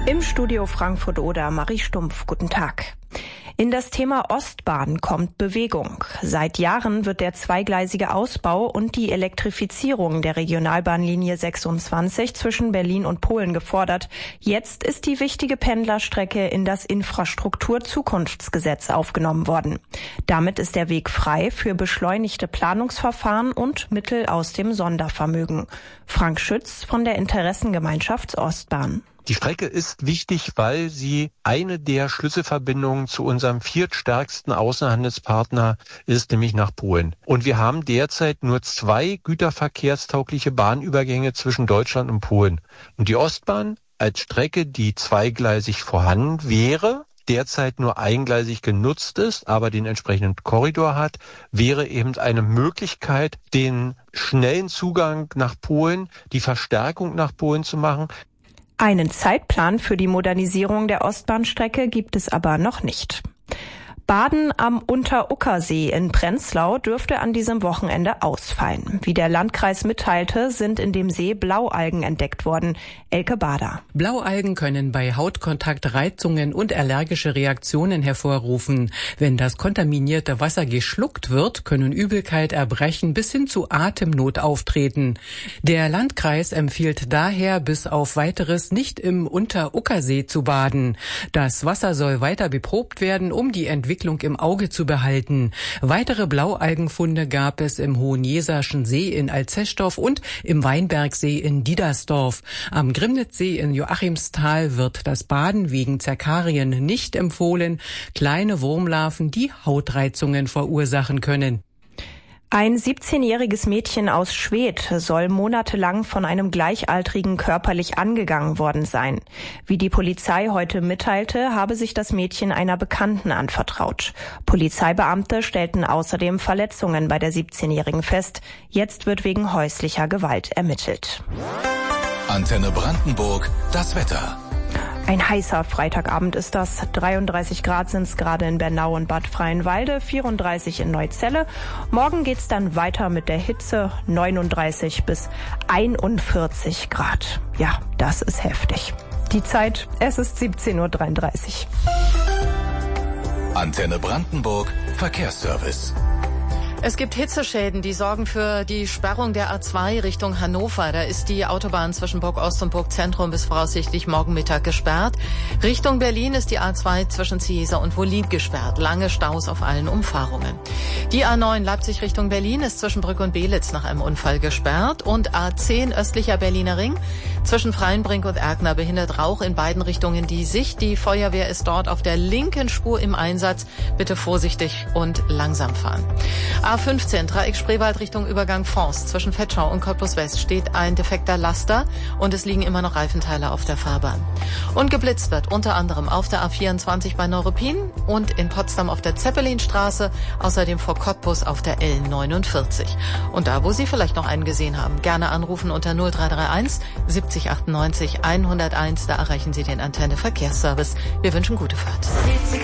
Im Studio Frankfurt-Oder Marie Stumpf. Guten Tag. In das Thema Ostbahn kommt Bewegung. Seit Jahren wird der zweigleisige Ausbau und die Elektrifizierung der Regionalbahnlinie 26 zwischen Berlin und Polen gefordert. Jetzt ist die wichtige Pendlerstrecke in das Infrastrukturzukunftsgesetz aufgenommen worden. Damit ist der Weg frei für beschleunigte Planungsverfahren und Mittel aus dem Sondervermögen. Frank Schütz von der Interessengemeinschaft Ostbahn. Die Strecke ist wichtig, weil sie eine der Schlüsselverbindungen zu unserem viertstärksten Außenhandelspartner ist, nämlich nach Polen. Und wir haben derzeit nur 2 güterverkehrstaugliche Bahnübergänge zwischen Deutschland und Polen. Und die Ostbahn als Strecke, die zweigleisig vorhanden wäre, derzeit nur eingleisig genutzt ist, aber den entsprechenden Korridor hat, wäre eben eine Möglichkeit, den schnellen Zugang nach Polen, die Verstärkung nach Polen zu machen. Einen Zeitplan für die Modernisierung der Ostbahnstrecke gibt es aber noch nicht. Baden am Unteruckersee in Prenzlau dürfte an diesem Wochenende ausfallen. Wie der Landkreis mitteilte, sind in dem See Blaualgen entdeckt worden. Elke Bader. Blaualgen können bei Hautkontakt Reizungen und allergische Reaktionen hervorrufen. Wenn das kontaminierte Wasser geschluckt wird, können Übelkeit, Erbrechen bis hin zu Atemnot auftreten. Der Landkreis empfiehlt daher, bis auf Weiteres nicht im Unteruckersee zu baden. Das Wasser soll weiter beprobt werden, um die Entwicklung im Auge zu behalten. Weitere Blaualgenfunde gab es im Hohenjeserschen See in Alzestorf und im Weinbergsee in Diedersdorf. Am Grimnitzsee in Joachimsthal wird das Baden wegen Zerkarien nicht empfohlen. Kleine Wurmlarven, die Hautreizungen verursachen können. Ein 17-jähriges Mädchen aus Schwedt soll monatelang von einem Gleichaltrigen körperlich angegangen worden sein. Wie die Polizei heute mitteilte, habe sich das Mädchen einer Bekannten anvertraut. Polizeibeamte stellten außerdem Verletzungen bei der 17-Jährigen fest. Jetzt wird wegen häuslicher Gewalt ermittelt. Antenne Brandenburg, das Wetter. Ein heißer Freitagabend ist das. 33 Grad sind es gerade in Bernau und Bad Freienwalde, 34 in Neuzelle. Morgen geht's dann weiter mit der Hitze, 39 bis 41 Grad. Ja, das ist heftig. Die Zeit, es ist 17:33 Uhr. Antenne Brandenburg, Verkehrsservice. Es gibt Hitzeschäden, die sorgen für die Sperrung der A2 Richtung Hannover. Da ist die Autobahn zwischen Burg Ost und Burg Zentrum bis voraussichtlich morgen Mittag gesperrt. Richtung Berlin ist die A2 zwischen Ciesa und Wollin gesperrt. Lange Staus auf allen Umfahrungen. Die A9 Leipzig Richtung Berlin ist zwischen Brück und Belitz nach einem Unfall gesperrt. Und A10 östlicher Berliner Ring zwischen Freienbrink und Erkner behindert Rauch in beiden Richtungen die Sicht. Die Feuerwehr ist dort auf der linken Spur im Einsatz. Bitte vorsichtig und langsam fahren. A15 Dreieck Spreewald Richtung Übergang Forst. Zwischen Vetschau und Cottbus West steht ein defekter Laster und es liegen immer noch Reifenteile auf der Fahrbahn. Und geblitzt wird unter anderem auf der A24 bei Neuruppin und in Potsdam auf der Zeppelinstraße, außerdem vor Cottbus auf der L49. Und da, wo Sie vielleicht noch einen gesehen haben, gerne anrufen unter 0331 70 98 101. Da erreichen Sie den Antenne Verkehrsservice. Wir wünschen gute Fahrt.